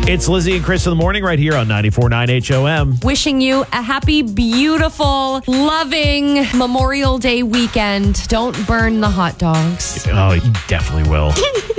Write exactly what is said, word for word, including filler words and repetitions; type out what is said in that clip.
It's Lizzie and Chris in the morning right here on ninety-four point nine H O M. Wishing you a happy, beautiful, loving Memorial Day weekend. Don't burn the hot dogs. Oh, you definitely will.